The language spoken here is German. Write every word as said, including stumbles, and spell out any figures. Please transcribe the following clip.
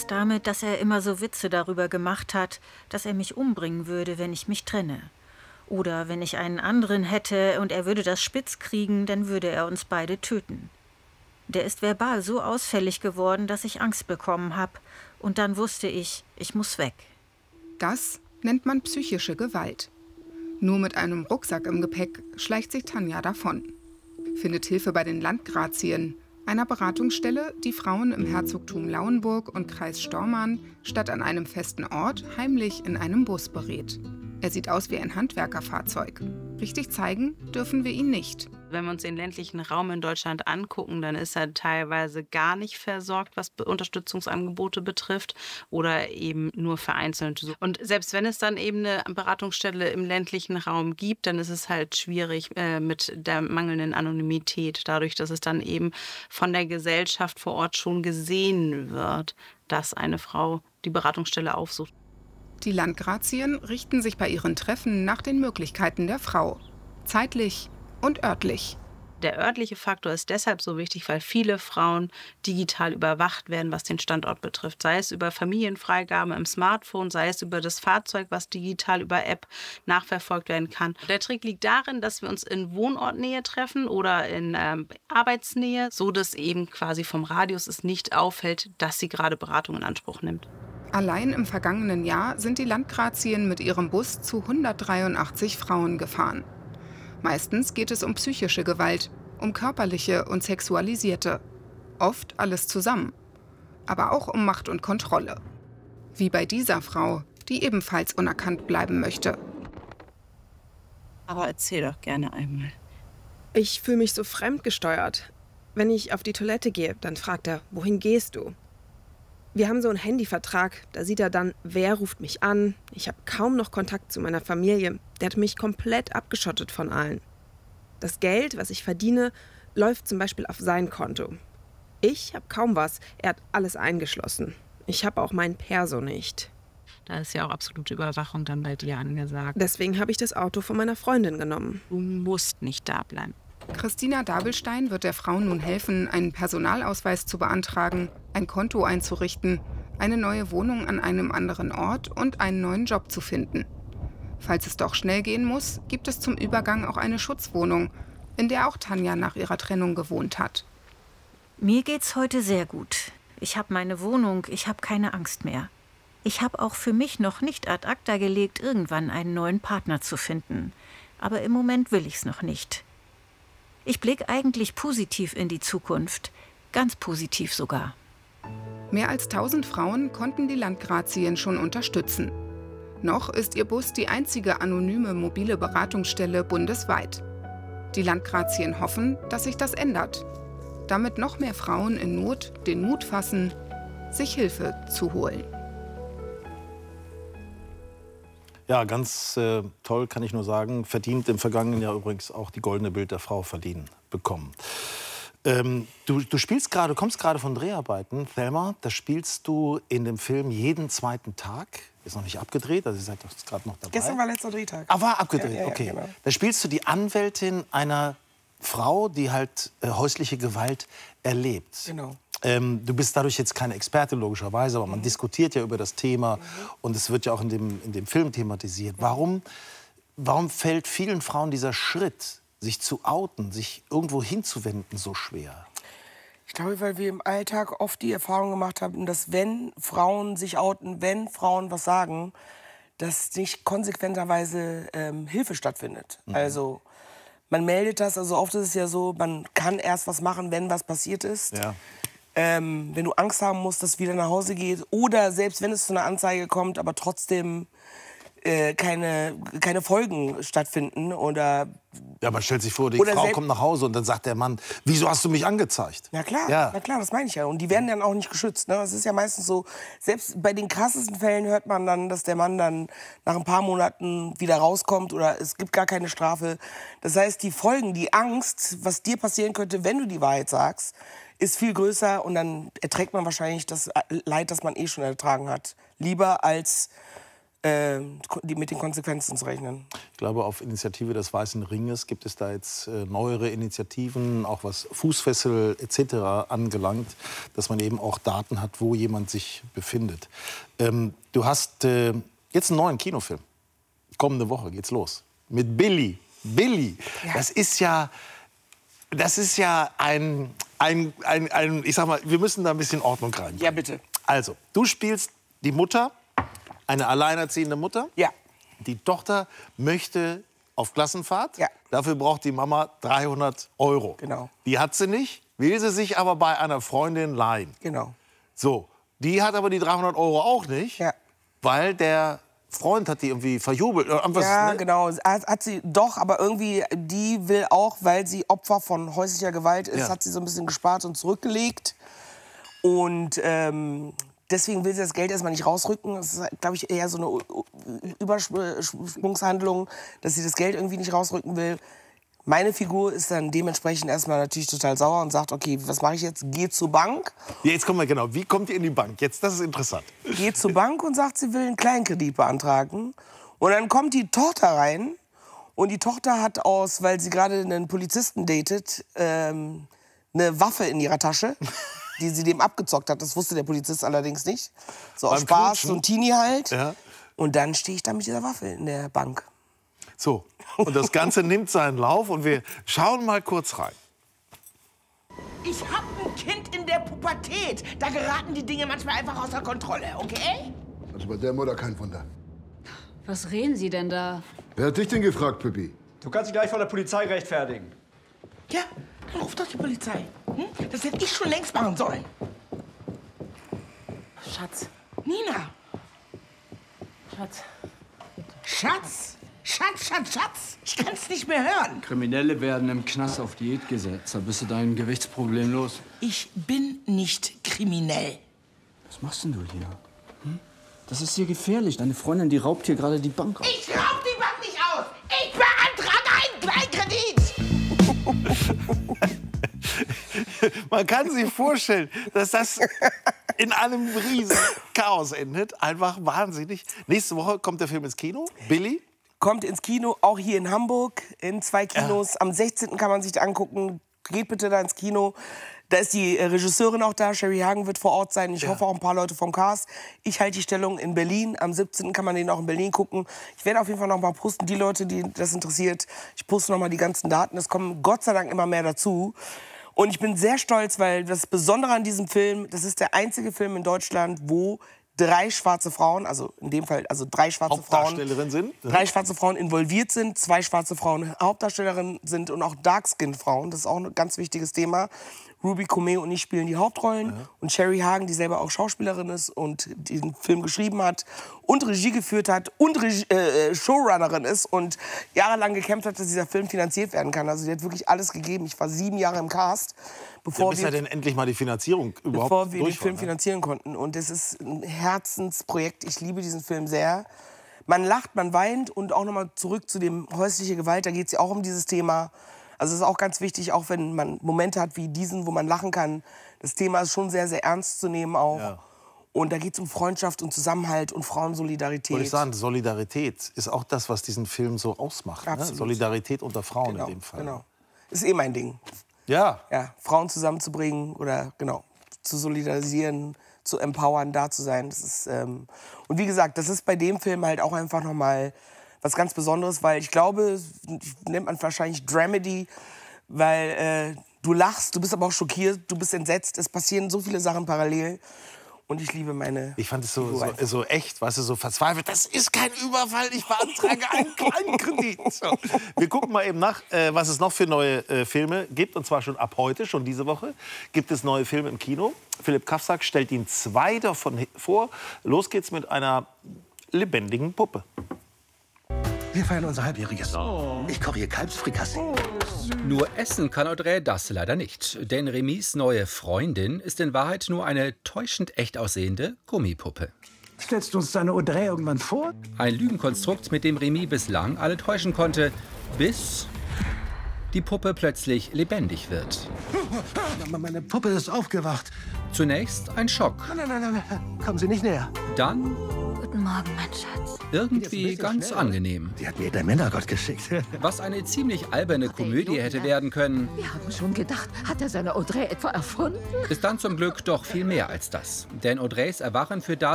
es damit, dass er immer so Witze darüber gemacht hat, dass er mich umbringen würde, wenn ich mich trenne. Oder wenn ich einen anderen hätte und er würde das spitz kriegen, dann würde er uns beide töten. Der ist verbal so ausfällig geworden, dass ich Angst bekommen habe. Und dann wusste ich, ich muss weg. Das nennt man psychische Gewalt. Nur mit einem Rucksack im Gepäck schleicht sich Tanja davon. Findet Hilfe bei den Landgrazien, einer Beratungsstelle, die Frauen im Herzogtum Lauenburg und Kreis Stormarn statt an einem festen Ort heimlich in einem Bus berät. Er sieht aus wie ein Handwerkerfahrzeug. Richtig zeigen dürfen wir ihn nicht. Wenn wir uns den ländlichen Raum in Deutschland angucken, dann ist er teilweise gar nicht versorgt, was Unterstützungsangebote betrifft oder eben nur vereinzelte. Und selbst wenn es dann eben eine Beratungsstelle im ländlichen Raum gibt, dann ist es halt schwierig äh, mit der mangelnden Anonymität, dadurch, dass es dann eben von der Gesellschaft vor Ort schon gesehen wird, dass eine Frau die Beratungsstelle aufsucht. Die Landgrazien richten sich bei ihren Treffen nach den Möglichkeiten der Frau. Zeitlich und örtlich. Der örtliche Faktor ist deshalb so wichtig, weil viele Frauen digital überwacht werden, was den Standort betrifft. Sei es über Familienfreigabe im Smartphone, sei es über das Fahrzeug, was digital über App nachverfolgt werden kann. Der Trick liegt darin, dass wir uns in Wohnortnähe treffen oder in ähm, Arbeitsnähe, so dass eben quasi vom Radius es nicht auffällt, dass sie gerade Beratung in Anspruch nimmt. Allein im vergangenen Jahr sind die Landgrazien mit ihrem Bus zu hundertdreiundachtzig Frauen gefahren. Meistens geht es um psychische Gewalt, um körperliche und sexualisierte. Oft alles zusammen. Aber auch um Macht und Kontrolle. Wie bei dieser Frau, die ebenfalls unerkannt bleiben möchte. Aber erzähl doch gerne einmal. Ich fühle mich so fremdgesteuert. Wenn ich auf die Toilette gehe, dann fragt er, wohin gehst du? Wir haben so einen Handyvertrag, da sieht er dann, wer ruft mich an. Ich habe kaum noch Kontakt zu meiner Familie. Der hat mich komplett abgeschottet von allen. Das Geld, was ich verdiene, läuft zum Beispiel auf sein Konto. Ich habe kaum was, er hat alles eingeschlossen. Ich habe auch mein Perso nicht. Da ist ja auch absolute Überwachung dann bei dir angesagt. Deswegen habe ich das Auto von meiner Freundin genommen. Du musst nicht da bleiben. Christina Dabelstein wird der Frau nun helfen, einen Personalausweis zu beantragen, ein Konto einzurichten, eine neue Wohnung an einem anderen Ort und einen neuen Job zu finden. Falls es doch schnell gehen muss, gibt es zum Übergang auch eine Schutzwohnung, in der auch Tanja nach ihrer Trennung gewohnt hat. Mir geht's heute sehr gut. Ich habe meine Wohnung, ich habe keine Angst mehr. Ich habe auch für mich noch nicht ad acta gelegt, irgendwann einen neuen Partner zu finden. Aber im Moment will ich's noch nicht. Ich blicke eigentlich positiv in die Zukunft. Ganz positiv sogar. Mehr als tausend Frauen konnten die Landgrazien schon unterstützen. Noch ist ihr Bus die einzige anonyme mobile Beratungsstelle bundesweit. Die Landgrazien hoffen, dass sich das ändert. Damit noch mehr Frauen in Not den Mut fassen, sich Hilfe zu holen. Ja, ganz äh, toll, kann ich nur sagen. Verdient im vergangenen Jahr übrigens auch die Goldene Bild der Frau verdienen bekommen. Ähm, du, du spielst gerade, kommst gerade von Dreharbeiten, Thelma. Da spielst du in dem Film jeden zweiten Tag. Ist noch nicht abgedreht, also ihr seid doch gerade noch dabei. Gestern war letzter Drehtag. Ah, war abgedreht, ja, ja, okay. Genau. Da spielst du die Anwältin einer Frau, die halt äh, häusliche Gewalt erlebt. Genau. Ähm, du bist dadurch jetzt keine Experte, logischerweise, aber man mhm. diskutiert ja über das Thema mhm. und es wird ja auch in dem, in dem Film thematisiert. Warum, warum fällt vielen Frauen dieser Schritt, sich zu outen, sich irgendwo hinzuwenden, so schwer? Ich glaube, weil wir im Alltag oft die Erfahrung gemacht haben, dass wenn Frauen sich outen, wenn Frauen was sagen, dass nicht konsequenterweise ähm, Hilfe stattfindet. Mhm. Also man meldet das, also oft ist es ja so, man kann erst was machen, wenn was passiert ist. Ja. Ähm, wenn du Angst haben musst, dass es wieder nach Hause geht. Oder selbst wenn es zu einer Anzeige kommt, aber trotzdem äh, keine, keine Folgen stattfinden. Oder ja, man stellt sich vor, die Frau kommt nach Hause und dann sagt der Mann, wieso hast du mich angezeigt? Na klar, ja. na klar, das meine ich ja. Und die werden dann auch nicht geschützt. Ne? Es ist ja meistens so, selbst bei den krassesten Fällen hört man dann, dass der Mann dann nach ein paar Monaten wieder rauskommt oder es gibt gar keine Strafe. Das heißt, die Folgen, die Angst, was dir passieren könnte, wenn du die Wahrheit sagst, ist viel größer und dann erträgt man wahrscheinlich das Leid, das man eh schon ertragen hat. Lieber als äh, die mit den Konsequenzen zu rechnen. Ich glaube, auf Initiative des Weißen Ringes gibt es da jetzt äh, neuere Initiativen, auch was Fußfessel et cetera angelangt, dass man eben auch Daten hat, wo jemand sich befindet. Ähm, du hast äh, jetzt einen neuen Kinofilm. Kommende Woche geht's los. Mit Billy. Billy. Ja. Das ist ja, das ist ja ein, ein, ein, ein, ich sag mal, wir müssen da ein bisschen Ordnung rein. Ja, bitte. Also, du spielst die Mutter, eine alleinerziehende Mutter. Ja. Die Tochter möchte auf Klassenfahrt. Ja. Dafür braucht die Mama dreihundert Euro. Genau. Die hat sie nicht, will sie sich aber bei einer Freundin leihen. Genau. So, die hat aber die dreihundert Euro auch nicht, Ja. weil der Freund hat die irgendwie verjubelt. Oder irgendwas, Ja, ne? genau. Hat, hat sie doch, aber irgendwie, die will auch, weil sie Opfer von häuslicher Gewalt ist, Ja. hat sie so ein bisschen gespart und zurückgelegt. Und ähm, deswegen will sie das Geld erstmal nicht rausrücken. Das ist, glaube ich, eher so eine Übersprungshandlung, dass sie das Geld irgendwie nicht rausrücken will. Meine Figur ist dann dementsprechend erstmal natürlich total sauer und sagt, okay, was mache ich jetzt? Geh zur Bank. Ja, jetzt kommen wir genau. Wie kommt ihr in die Bank? Jetzt, das ist interessant. Geht zur Bank und sagt, sie will einen Kleinkredit beantragen. Und dann kommt die Tochter rein. Und die Tochter hat aus, weil sie gerade einen Polizisten datet, ähm, eine Waffe in ihrer Tasche, die sie dem abgezockt hat. Das wusste der Polizist allerdings nicht. So aus Beim Spaß, Knutschen? so ein Teenie halt. Ja. Und dann stehe ich da mit dieser Waffe in der Bank. So, und das Ganze nimmt seinen Lauf und wir schauen mal kurz rein. Ich hab ein Kind in der Pubertät. Da geraten die Dinge manchmal einfach außer Kontrolle, okay? Also bei der Mutter kein Wunder. Was reden Sie denn da? Wer hat dich denn gefragt, Pippi? Du kannst dich gleich vor der Polizei rechtfertigen. Ja, dann ruf doch die Polizei. Hm? Das hätte ich schon längst machen sollen. Schatz. Nina. Schatz. Schatz. Schatz, Schatz, Schatz. Ich kann's nicht mehr hören. Kriminelle werden im Knast auf Diät gesetzt. Da bist du dein Gewichtsproblem los. Ich bin nicht kriminell. Was machst denn du hier? Hm? Das ist hier gefährlich. Deine Freundin, die raubt hier gerade die Bank aus. Ich raub die Bank nicht aus. Ich beantrage einen Kleinkredit. Man kann sich vorstellen, dass das in einem riesen Chaos endet. Einfach wahnsinnig. Nächste Woche kommt der Film ins Kino. Billy. Kommt ins Kino, auch hier in Hamburg, in zwei Kinos. Ja. Am sechzehnten kann man sich da angucken. Geht bitte da ins Kino. Da ist die Regisseurin auch da. Sherry Hagen wird vor Ort sein. Ich ja. hoffe auch ein paar Leute vom Cast. Ich halte die Stellung in Berlin. Am siebzehnten kann man den auch in Berlin gucken. Ich werde auf jeden Fall noch mal posten, die Leute, die das interessiert. Ich poste noch mal die ganzen Daten. Es kommen Gott sei Dank immer mehr dazu. Und ich bin sehr stolz, weil das Besondere an diesem Film, das ist der einzige Film in Deutschland, wo drei schwarze Frauen, also in dem Fall also drei schwarze Frauen, sind. drei schwarze Frauen involviert sind, zwei schwarze Frauen Hauptdarstellerinnen sind und auch Dark-Skin-Frauen. Das ist auch ein ganz wichtiges Thema. Ruby Comey und ich spielen die Hauptrollen. Ja. Und Sherry Hagen, die selber auch Schauspielerin ist und den Film geschrieben hat und Regie geführt hat und Regie, äh, Showrunnerin ist und jahrelang gekämpft hat, dass dieser Film finanziert werden kann. Also die hat wirklich alles gegeben. Ich war sieben Jahre im Cast, bevor ja, bis wir, ja denn endlich mal die Finanzierung überhaupt bevor wir den durch war, Film ne? finanzieren konnten. Und es ist ein Herzensprojekt. Ich liebe diesen Film sehr. Man lacht, man weint und auch nochmal zurück zu dem häusliche Gewalt. Da geht es ja auch um dieses Thema. Also es ist auch ganz wichtig, auch wenn man Momente hat wie diesen, wo man lachen kann. Das Thema ist schon sehr, sehr ernst zu nehmen auch. Ja. Und da geht es um Freundschaft und Zusammenhalt und Frauensolidarität. Wollte ich sagen, Solidarität ist auch das, was diesen Film so ausmacht. Ne? Solidarität unter Frauen genau, in dem Fall. Genau. Ist eh mein Ding. Ja. Ja, Frauen zusammenzubringen oder genau, zu solidarisieren, zu empowern, da zu sein. Das ist, ähm und wie gesagt, das ist bei dem Film halt auch einfach noch mal was ganz Besonderes, weil ich glaube, nennt man wahrscheinlich Dramedy, weil äh, du lachst, du bist aber auch schockiert, du bist entsetzt, es passieren so viele Sachen parallel. Und ich liebe meine. Ich fand es so, so, so echt, weißt du, so verzweifelt. Das ist kein Überfall, ich beantrage einen kleinen Kredit. So. Wir gucken mal eben nach, äh, was es noch für neue äh, Filme gibt. Und zwar schon ab heute, schon diese Woche, gibt es neue Filme im Kino. Philipp Kafzak stellt Ihnen zwei davon vor. Los geht's mit einer lebendigen Puppe. Wir feiern unser Halbjähriges. Oh. Ich koche hier Kalbsfrikassee. Oh, nur essen kann Audrey das leider nicht. Denn Remis neue Freundin ist in Wahrheit nur eine täuschend echt aussehende Gummipuppe. Stellst du uns deine Audrey irgendwann vor? Ein Lügenkonstrukt, mit dem Remi bislang alle täuschen konnte, bis die Puppe plötzlich lebendig wird. Meine Puppe ist aufgewacht. Zunächst ein Schock. Nein, nein, nein, nein. Kommen Sie nicht näher. Dann Guten Morgen, mein Schatz. Irgendwie ganz angenehm. Sie hat mir den Männergott geschickt. Was eine ziemlich alberne Komödie hätte werden können, Wir haben schon gedacht, hat er seine Audrey etwa erfunden? ist dann zum Glück doch viel mehr als das. Denn Audreys Erwachen führt dazu,